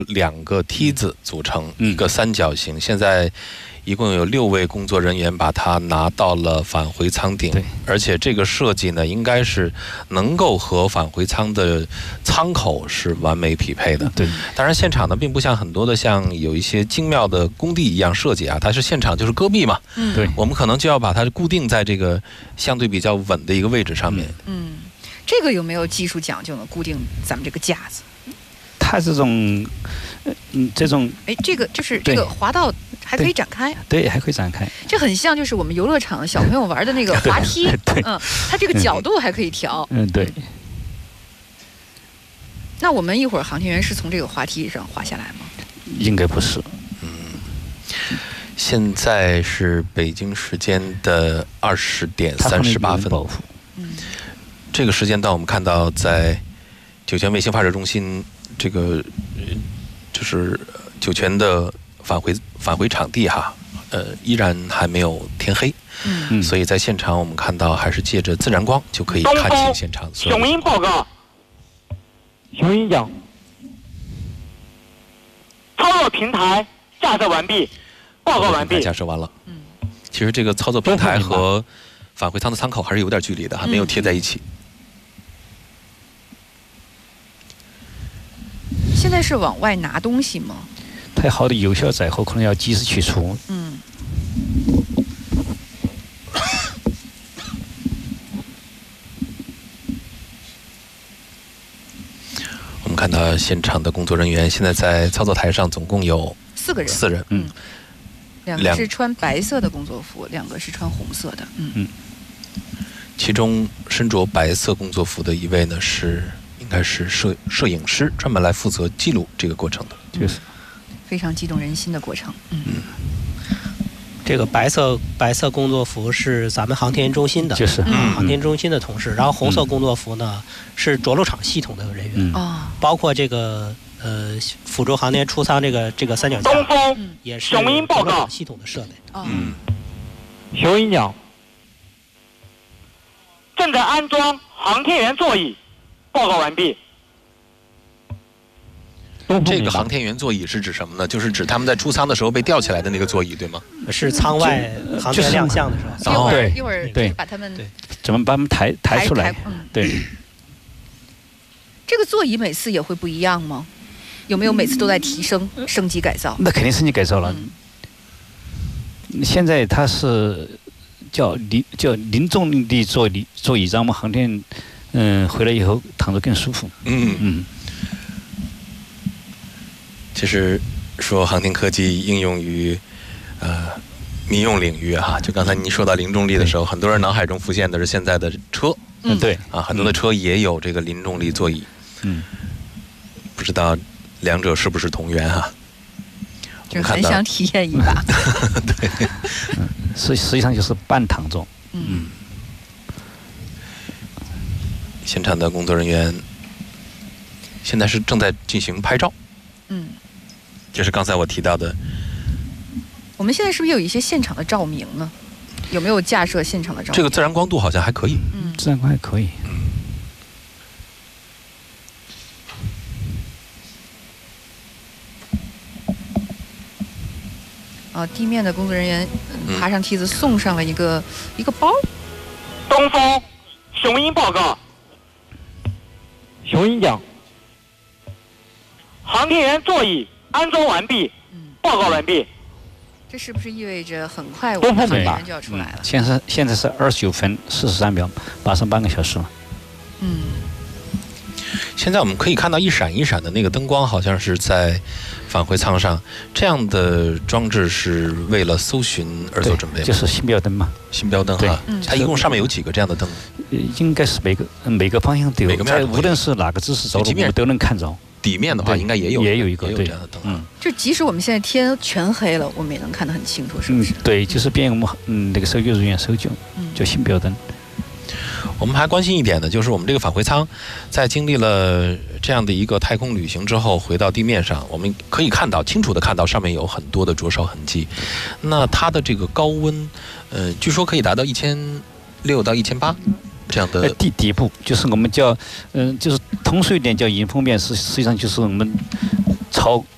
2个梯子组成一个三角形，现在一共有6位工作人员把它拿到了返回舱顶，而且这个设计呢，应该是能够和返回舱的舱口是完美匹配的。 对， 当然现场呢，并不像很多的像有一些精妙的工地一样设计啊，它是现场就是戈壁嘛， 对， 我们可能就要把它固定在这个相对比较稳的一个位置上面。 这个有没有技术讲究呢？固定咱们这个架子？ 它这种， 这个就是这个滑道还可以展开， 对，还可以展开。 这很像就是我们游乐场小朋友玩的那个滑梯，它这个角度还可以调。 对。 那我们一会儿航天员是从这个滑梯上滑下来吗？ 应该不是。 现在是北京时间的20点38分。这个时间段我们看到在酒泉卫星发射中心。这个就是酒泉的返回场地哈，依然还没有天黑，所以在现场我们看到还是借着自然光就可以看清现场。 雄鹰报告，雄鹰讲，操作平台架设完毕，报告完毕。 架设完了。其实这个操作平台和返回舱的舱口还是有点距离的，还没有贴在一起。 现在是往外拿东西吗？ 太好的有效载荷可能要及时取出。 我们看到现场的工作人员现在在操作台上总共有 4个人。 4人。 2个是穿白色的工作服，2个是穿红色的。 其中身着白色工作服的一位呢应该是摄影师，专门来负责记录这个过程的， 就是非常激动人心的过程。 这个白色工作服是咱们航天员中心的， 就是航天中心的同事。然后红色工作服呢是着陆场系统的人员，包括这个辅助航天出舱这个三脚架， 东风也是雄鹰报告系统的设备。 雄鹰讲，正在安装航天员座椅。报告完毕。 这个航天员座椅是指什么呢？就是指他们在出舱的时候被吊起来的那个座椅，对吗？ 是舱外航天员亮相的时候。 一会儿把他们怎么把他们抬出来？对。 这个座椅每次也会不一样吗？有没有每次都在提升、升级改造？ 那肯定升级改造了。现在它是叫零重力座椅，让我们航天回来以后躺着更舒服。 其实说航天科技应用于民用领域哈，就刚才您说到零重力的时候，很多人脑海中浮现的是现在的车。 对啊，很多的车也有这个零重力座椅。不知道2者是不是同源哈？ 就是很想体验一把。 对。 实际上就是半躺着。 现场的工作人员现在是正在进行拍照。这是刚才我提到的。 我们现在是不是有一些现场的照明呢？有没有架设现场的照明？ 这个自然光度好像还可以。 自然光还可以。 地面的工作人员爬上梯子，送上了一个包。 东风雄鹰报告。雄鹰讲，航天员座椅安装完毕，报告完毕。 这是不是意味着很快我们航天员就要出来了？ 现在是29分43秒，马上半个小时了。 现在我们可以看到一闪一闪的那个灯光，好像是在返回舱上。这样的装置是为了搜寻而做准备， 就是星标灯嘛。 星标灯哈，它一共上面有几个这样的灯？ 应该是每个方向都有， 每个面无论是哪个姿势走路，我们都能看着。 底面的话，应该也有一个这样的灯。 就即使我们现在天全黑了，我们也能看得很清楚，是不是？ 对，就是便于我们那个搜救人员搜救，叫星标灯。 我们还关心一点的就是我们这个返回舱，在经历了这样的一个太空旅行之后，回到地面上，我们可以清楚的看到上面有很多的灼烧痕迹。那它的这个高温，据说可以达到1600到1800这样的。 底部就是我们叫，就是通俗一点叫迎风面，实际上就是我们